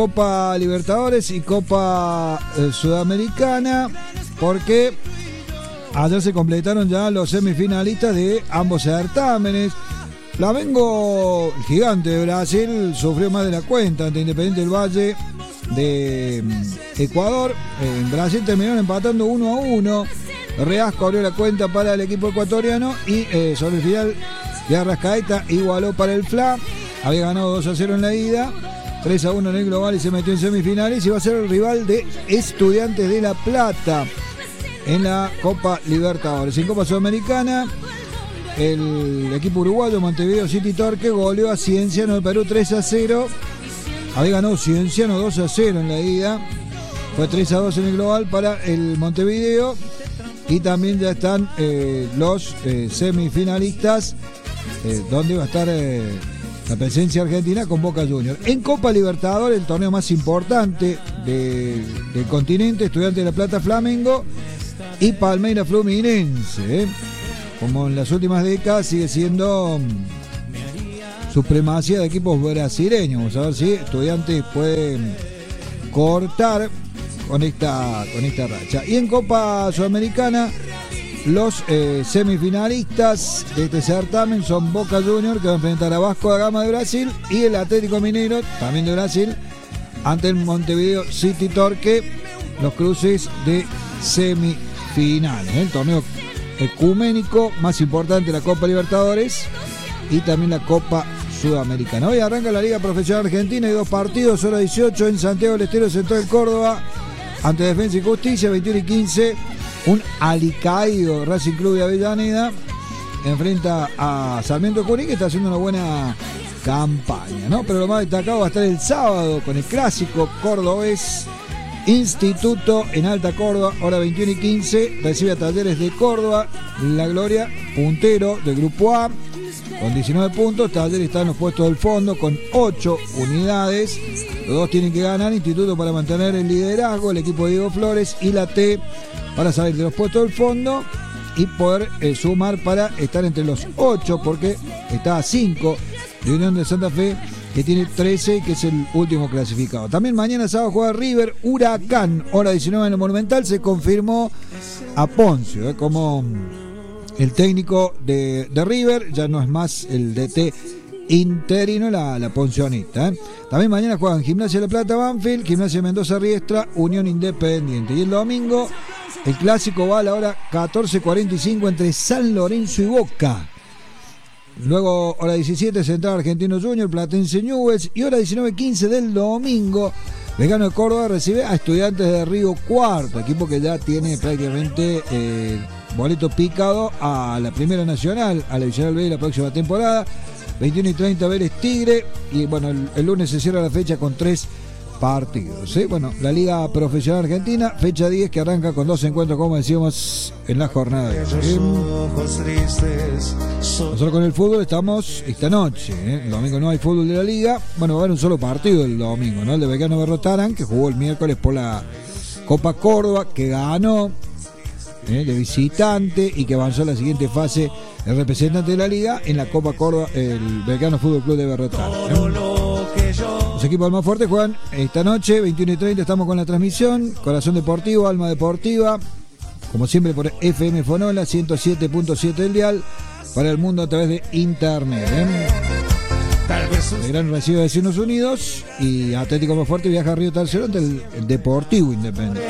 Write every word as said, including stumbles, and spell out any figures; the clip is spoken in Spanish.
Copa Libertadores y Copa eh, Sudamericana, porque ayer se completaron ya los semifinalistas de ambos certámenes. Flamengo, el gigante de Brasil, sufrió más de la cuenta ante Independiente del Valle de Ecuador. En Brasil terminaron empatando uno a uno. Reasco abrió la cuenta para el equipo ecuatoriano y eh, sobre el final de Arrascaeta igualó para el F L A. Había ganado dos a cero en la ida, tres a uno en el global y se metió en semifinales y va a ser el rival de Estudiantes de La Plata en la Copa Libertadores. En Copa Sudamericana, el equipo uruguayo Montevideo City Torque goleó a Cienciano de Perú tres a cero. Había ganado Cienciano dos a cero en la ida. Fue tres a dos en el global para el Montevideo. Y también ya están eh, los eh, semifinalistas, eh, donde va a estar eh, la presencia argentina con Boca Juniors. En Copa Libertadores, el torneo más importante de, del continente, Estudiantes de La Plata Flamengo y Palmeiras Fluminense. Eh. Como en las últimas décadas sigue siendo um, supremacía de equipos brasileños. Vamos a ver si Estudiantes puede cortar con esta, con esta racha. Y en Copa Sudamericana, los eh, semifinalistas de este certamen son Boca Juniors, que va a enfrentar a Vasco da Gama de Brasil, y el Atlético Mineiro, también de Brasil, ante el Montevideo City Torque, los cruces de semifinales. El torneo ecuménico más importante de la Copa Libertadores y también la Copa Sudamericana. Hoy arranca la Liga Profesional Argentina, hay dos partidos, hora dieciocho en Santiago del Estero, Central Córdoba, ante Defensa y Justicia, veintiuno y quince, un alicaído Racing Club de Avellaneda enfrenta a Sarmiento Junín, que está haciendo una buena campaña, ¿no? Pero lo más destacado va a estar el sábado con el clásico cordobés Instituto en Alta Córdoba, hora veintiuno y quince, recibe a Talleres de Córdoba. La Gloria, puntero del grupo A, con diecinueve puntos. Talleres está en los puestos del fondo con ocho unidades. Los dos tienen que ganar. Instituto para mantener el liderazgo, el equipo de Diego Flores, y la T para salir de los puestos del fondo y poder eh, sumar para estar entre los ocho, porque está a cinco de Unión de Santa Fe, que tiene trece y que es el último clasificado. También mañana sábado juega River Huracán, hora diecinueve en el Monumental. Se confirmó a Poncio eh, como el técnico de, de River, ya no es más el D T interino, la, la poncionista. Eh. También mañana juegan Gimnasia de La Plata Banfield, Gimnasia de Mendoza Riestra, Unión Independiente. Y el domingo el clásico va a la hora catorce cuarenta y cinco entre San Lorenzo y Boca. Luego, hora diecisiete, Central Argentino Junior, Platense Newell's. Y hora diecinueve quince del domingo, Belgrano de Córdoba recibe a Estudiantes de Río Cuarto, equipo que ya tiene prácticamente eh, boleto picado a la Primera Nacional, a la Divisional B de la próxima temporada. veintiuno y treinta Vélez Tigre. Y bueno, el, el lunes se cierra la fecha con tres partidos. ¿Sí? Bueno, la Liga Profesional Argentina, fecha diez, que arranca con dos encuentros, como decíamos, en la jornada de hoy. Nosotros con el fútbol estamos esta noche. ¿eh? El domingo no hay fútbol de la Liga. Bueno, va a haber un solo partido el domingo, ¿no? El de Belgrano Berrotarán, que jugó el miércoles por la Copa Córdoba, que ganó ¿eh? de visitante y que avanzó a la siguiente fase. El representante de la Liga en la Copa Córdoba, el Belgrano Fútbol Club de Berrotarán. ¿eh? Los equipos más fuertes juegan esta noche, veintiuno y treinta, estamos con la transmisión. Corazón Deportivo, Alma Deportiva, como siempre por F M Fonola, ciento siete punto siete del dial, para el mundo a través de internet. ¿eh? Belgrano recibe a Vecinos Unidos y Atlético más fuerte viaja a Río Tercero ante el Deportivo Independiente.